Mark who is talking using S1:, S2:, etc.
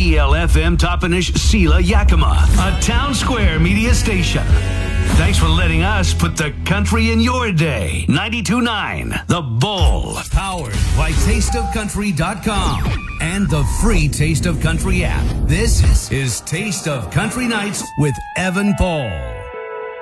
S1: KBLFM Toppenish Sela Yakima, a Town Square media station. Thanks for letting us put the country in your day. 92.9 The Bull, powered by tasteofcountry.com and the free Taste of Country app. This is Taste of Country Nights with Evan Paul.